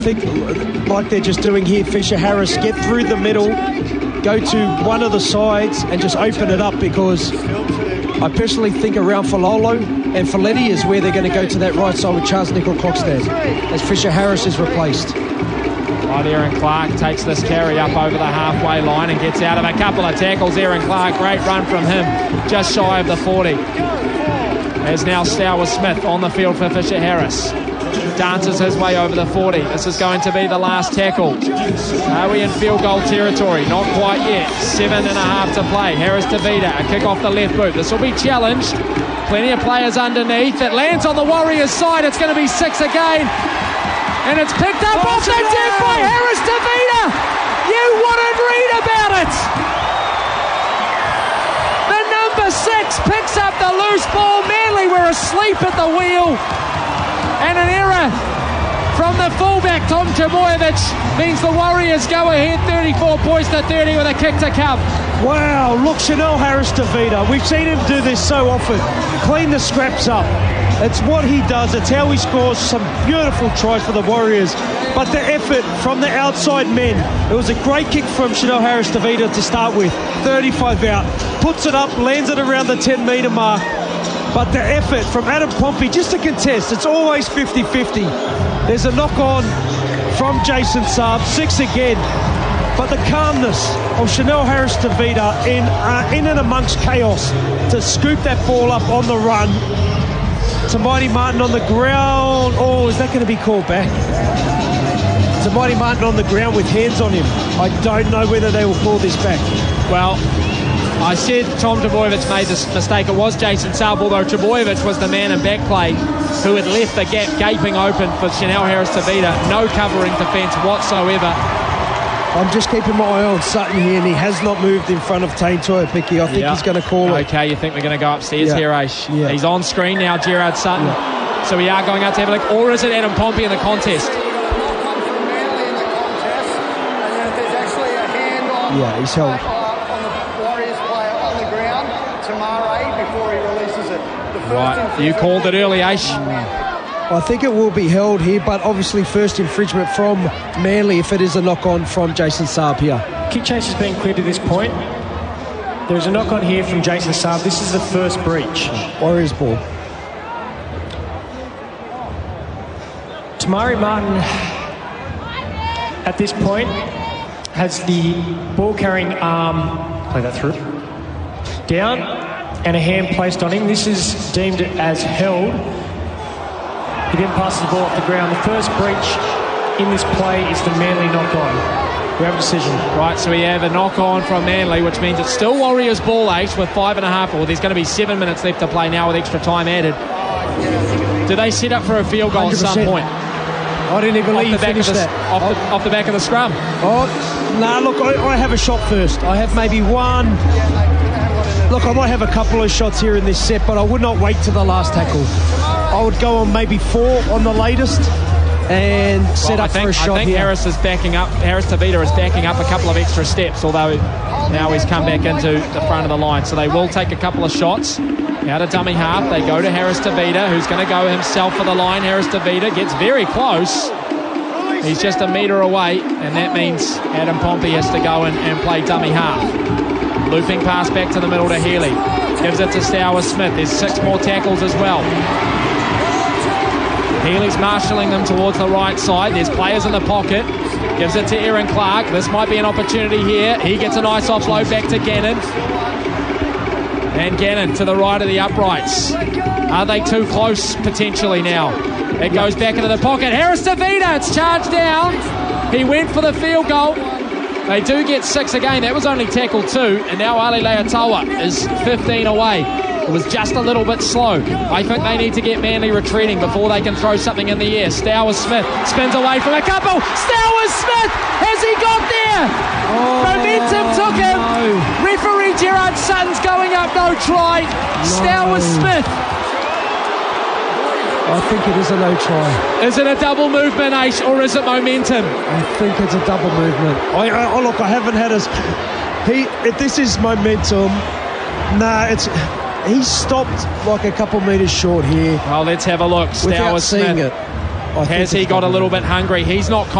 think, like they're just doing here, Fisher Harris, get through the middle, go to one of the sides and just open it up, because I personally think around Fololo and Folletti is where they're going to go to that right side with Charles Nicol-Coxstad as Fisher Harris is replaced. Right, Aaron Clark takes this carry up over the halfway line and gets out of a couple of tackles. Aaron Clark, great run from him, just shy of the 40. As now Stour Smith on the field for Fisher Harris. Dances his way over the 40. This is going to be the last tackle. Are we in field goal territory? Not quite yet. 7.5 to play. Harris to Vida. A kick off the left boot. This will be challenged. Plenty of players underneath. It lands on the Warriors' side. It's going to be 6 again. And it's picked up off the deck by Harris to Vida. You wouldn't read about it. The number 6 picks up the loose ball. Manly were asleep at the wheel. And an error from the fullback, Tom Trbojevic, means the Warriors go ahead 34 points to 30 with a kick to come. Wow, look, Chanel Harris to Vida. We've seen him do this so often. Clean the scraps up. It's what he does. It's how he scores some beautiful tries for the Warriors. But the effort from the outside men, it was a great kick from Chanel Harris to Vida to start with. 35 out, puts it up, lands it around the 10-metre mark. But the effort from Adam Pompey just to contest, it's always 50-50. There's a knock-on from Jason Saab, 6 again. But the calmness of Chanel Harris to Vida in and amongst chaos to scoop that ball up on the run. To Mighty Martin on the ground. Oh, is that going to be called back? To Mighty Martin on the ground with hands on him. I don't know whether they will call this back. Well, I said Tom Trbojevic made this mistake. It was Jason Saab, although Trbojevic was the man in back play who had left the gap gaping open for Chanel Harris to Vida. No covering defence whatsoever. I'm just keeping my eye on Sutton here, and he has not moved in front of Tane Tuaupiki. I think he's going to call it. Okay, you think we're going to go upstairs here, Aish? Yeah. He's on screen now, Gerard Sutton. Yeah. So we are going out to have a look. Or is it Adam Pompey in the contest? Yeah, he's held. Right, you called it early, Aish. I think it will be held here, but obviously first infringement from Manly if it is a knock-on from Jason Saab here. Kick chase has been cleared to this point. There's a knock-on here from Jason Saab. This is the first breach. Warriors ball. Tamari Martin, at this point, has the ball-carrying arm, play that through, down, and a hand placed on him. This is deemed as held. He then passes the ball off the ground. The first breach in this play is the Manly knock-on. We have a decision. Right, so we have a knock-on from Manly, which means it's still Warriors ball, Aish, with 5.5. Well, there's going to be 7 minutes left to play now with extra time added. Do they set up for a field goal 100%. At some point? I didn't even let you finish that. Off the back of the scrum? Oh, no, look, I have a shot first. I have maybe one. Look, I might have a couple of shots here in this set, but I would not wait to the last tackle. I would go on maybe 4 on the latest and set up for a shot. I think here. Harris is backing up. Harris to Vida is backing up a couple of extra steps, although now he's come back into the front of the line. So they will take a couple of shots. Out of dummy half, they go to Harris to Vida, who's going to go himself for the line. Harris to Vida gets very close. He's just a metre away, and that means Adam Pompey has to go and play dummy half. Looping pass back to the middle to Healy. Gives it to Stour Smith. There's 6 more tackles as well. Healy's marshalling them towards the right side. There's players in the pocket. Gives it to Aaron Clark. This might be an opportunity here. He gets a nice offload back to Gannon. And Gannon to the right of the uprights. Are they too close potentially now? It goes back into the pocket. Harris to Vida. It's charged down. He went for the field goal. They do get 6 again. That was only tackle 2. And now Ali Leotawa is 15 away. It was just a little bit slow. I think they need to get Manly retreating before they can throw something in the air. Stour Smith spins away from a couple. Stour Smith, has he got there? Momentum took him. No. Referee Gerard Sutton's going up, no try. No. Stour Smith. I think it is a no try. Is it a double movement, Aish, or is it momentum? I think it's a double movement. Look, I haven't had as... If this is momentum, it's... He stopped like a couple metres short here. Well, let's have a look. Stour Smith. It. Has he got a little bit hungry? He's not